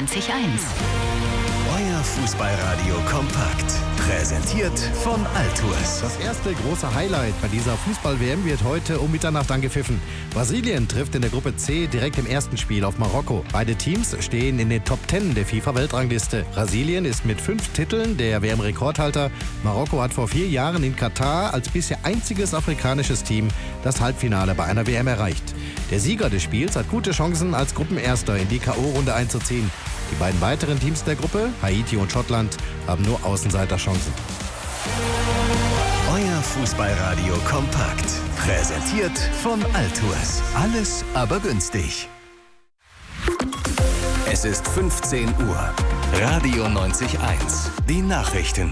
90.1. Euer Fußballradio kompakt. Präsentiert von Altours. Das erste große Highlight bei dieser Fußball-WM wird heute um Mitternacht angepfiffen. Brasilien trifft in der Gruppe C direkt im ersten Spiel auf Marokko. Beide Teams stehen in den Top 10 der FIFA-Weltrangliste. Brasilien ist mit 5 Titeln der WM-Rekordhalter. Marokko hat vor 4 Jahren in Katar als bisher einziges afrikanisches Team das Halbfinale bei einer WM erreicht. Der Sieger des Spiels hat gute Chancen, als Gruppenerster in die K.O.-Runde einzuziehen. Die beiden weiteren Teams der Gruppe, Haiti und Schottland, haben nur Außenseiterchancen. Euer Fußballradio kompakt. Präsentiert von Altours. Alles aber günstig. Es ist 15 Uhr. Radio 90.1. Die Nachrichten.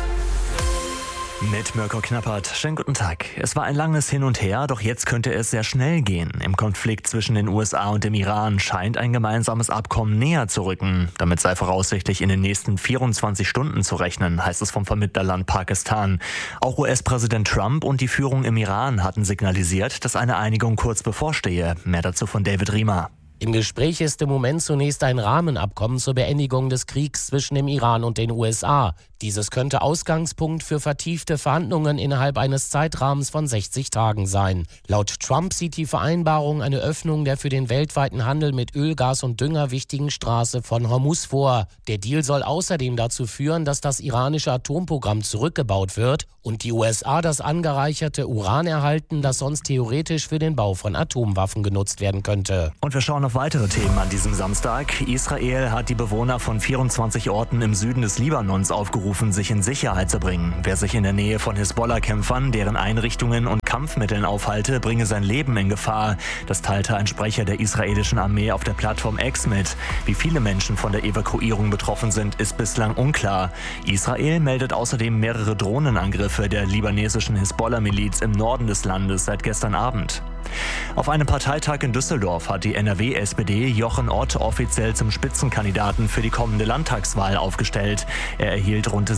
Mit Mirko Knappert. Schönen guten Tag. Es war ein langes Hin und Her, doch jetzt könnte es sehr schnell gehen. Im Konflikt zwischen den USA und dem Iran scheint ein gemeinsames Abkommen näher zu rücken. Damit sei voraussichtlich in den nächsten 24 Stunden zu rechnen, heißt es vom Vermittlerland Pakistan. Auch US-Präsident Trump und die Führung im Iran hatten signalisiert, dass eine Einigung kurz bevorstehe. Mehr dazu von David Riemer. Im Gespräch ist im Moment zunächst ein Rahmenabkommen zur Beendigung des Kriegs zwischen dem Iran und den USA. Dieses könnte Ausgangspunkt für vertiefte Verhandlungen innerhalb eines Zeitrahmens von 60 Tagen sein. Laut Trump sieht die Vereinbarung eine Öffnung der für den weltweiten Handel mit Öl, Gas und Dünger wichtigen Straße von Hormuz vor. Der Deal soll außerdem dazu führen, dass das iranische Atomprogramm zurückgebaut wird und die USA das angereicherte Uran erhalten, das sonst theoretisch für den Bau von Atomwaffen genutzt werden könnte. Und wir schauen auf weitere Themen an diesem Samstag. Israel hat die Bewohner von 24 Orten im Süden des Libanons aufgerufen, sich in Sicherheit zu bringen. Wer sich in der Nähe von Hisbollah-Kämpfern, deren Einrichtungen und Kampfmitteln aufhalte, bringe sein Leben in Gefahr. Das teilte ein Sprecher der israelischen Armee auf der Plattform X mit. Wie viele Menschen von der Evakuierung betroffen sind, ist bislang unklar. Israel meldet außerdem mehrere Drohnenangriffe der libanesischen Hisbollah-Miliz im Norden des Landes seit gestern Abend. Auf einem Parteitag in Düsseldorf hat die NRW-SPD Jochen Ott offiziell zum Spitzenkandidaten für die kommende Landtagswahl aufgestellt. Er erhielt rund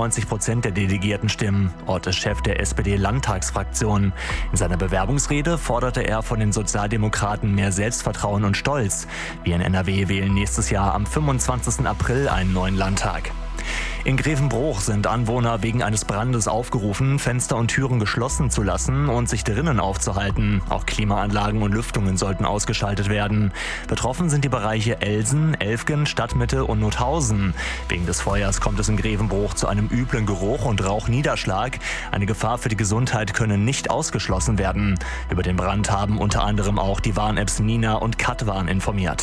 96% der delegierten Stimmen. Ott ist Chef der SPD-Landtagsfraktion. In seiner Bewerbungsrede forderte er von den Sozialdemokraten mehr Selbstvertrauen und Stolz. Wir in NRW wählen nächstes Jahr am 25. April einen neuen Landtag. In Grevenbroich sind Anwohner wegen eines Brandes aufgerufen, Fenster und Türen geschlossen zu lassen und sich drinnen aufzuhalten. Auch Klimaanlagen und Lüftungen sollten ausgeschaltet werden. Betroffen sind die Bereiche Elsen, Elfgen, Stadtmitte und Nothausen. Wegen des Feuers kommt es in Grevenbroich zu einem üblen Geruch und Rauchniederschlag. Eine Gefahr für die Gesundheit könne nicht ausgeschlossen werden. Über den Brand haben unter anderem auch die Warn-Apps Nina und Katwarn informiert.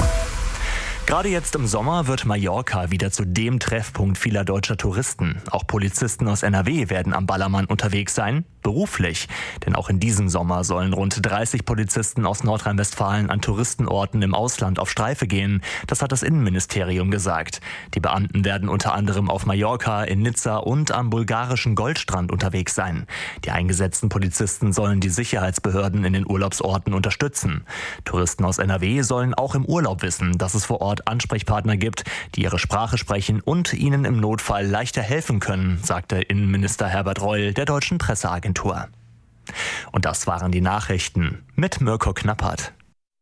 Gerade jetzt im Sommer wird Mallorca wieder zu dem Treffpunkt vieler deutscher Touristen. Auch Polizisten aus NRW werden am Ballermann unterwegs sein, beruflich. Denn auch in diesem Sommer sollen rund 30 Polizisten aus Nordrhein-Westfalen an Touristenorten im Ausland auf Streife gehen. Das hat das Innenministerium gesagt. Die Beamten werden unter anderem auf Mallorca, in Nizza und am bulgarischen Goldstrand unterwegs sein. Die eingesetzten Polizisten sollen die Sicherheitsbehörden in den Urlaubsorten unterstützen. Touristen aus NRW sollen auch im Urlaub wissen, dass es vor Ort Ansprechpartner gibt, die ihre Sprache sprechen und ihnen im Notfall leichter helfen können, sagte Innenminister Herbert Reul der Deutschen Presseagentur. Und das waren die Nachrichten mit Mirko Knappert.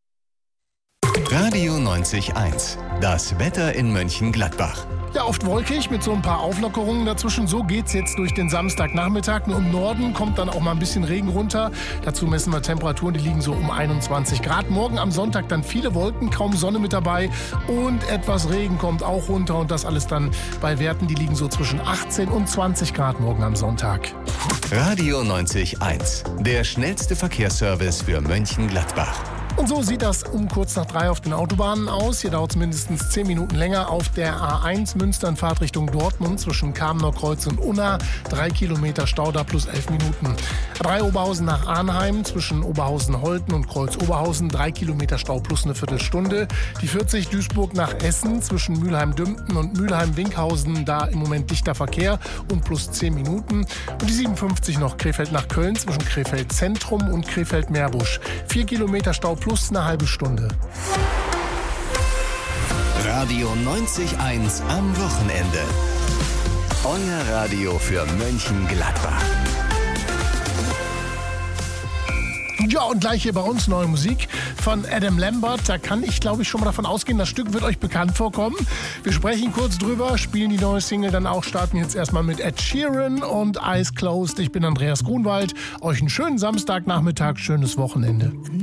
Radio 90.1. Das Wetter in Mönchengladbach. Ja, oft wolkig mit so ein paar Auflockerungen dazwischen. So geht's jetzt durch den Samstagnachmittag. Nur im Norden kommt dann auch mal ein bisschen Regen runter. Dazu messen wir Temperaturen, die liegen so um 21 Grad. Morgen am Sonntag dann viele Wolken, kaum Sonne mit dabei. Und etwas Regen kommt auch runter. Und das alles dann bei Werten, die liegen so zwischen 18 und 20 Grad morgen am Sonntag. Radio 90.1. Der schnellste Verkehrsservice für Mönchengladbach. Und so sieht das um kurz nach 3 auf den Autobahnen aus. Hier dauert es mindestens 10 Minuten länger. Auf der A1 Münster in Fahrt Richtung Dortmund zwischen Kamener Kreuz und Unna. 3 Kilometer Stau da plus 11 Minuten. A3 Oberhausen nach Arnheim zwischen Oberhausen-Holten und Kreuz-Oberhausen. 3 Kilometer Stau plus eine Viertelstunde. Die 40 Duisburg nach Essen zwischen Mülheim-Dümpten und Mülheim-Winkhausen. Da im Moment dichter Verkehr und plus 10 Minuten. Und die 57 noch Krefeld nach Köln zwischen Krefeld-Zentrum und Krefeld-Meerbusch. 4 Kilometer Stau plus eine halbe Stunde. Radio 90.1 am Wochenende. Euer Radio für Mönchengladbach. Ja, und gleich hier bei uns neue Musik. von Adam Lambert. Da kann ich, glaube ich, schon mal davon ausgehen, das Stück wird euch bekannt vorkommen. Wir sprechen kurz drüber, spielen die neue Single dann auch, starten jetzt erstmal mit Ed Sheeran und Eyes Closed. Ich bin Andreas Grunwald. Euch einen schönen Samstagnachmittag, schönes Wochenende.